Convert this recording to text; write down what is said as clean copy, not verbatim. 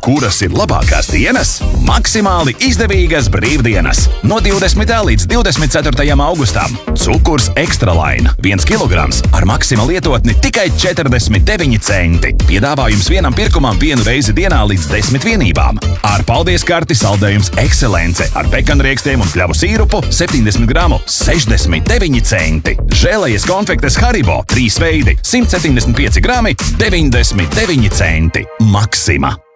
Kuras ir labākās dienas? Maksimāli izdevīgas brīvdienas. No 20. līdz 24. augustam. Cukurs Extraline 1 kg ar Maxima lietotni tikai 49 centi. Piedāvājums vienam pirkumam vienu reizi dienā līdz 10 vienībām. Ar paldies karti saldējums Excelence ar pekanriekstiem un kļavu sīrupu 70 gramu 69 centi. Žēlējies konfektes Haribo 3 veidi 175 grami 99 centi. Maxima.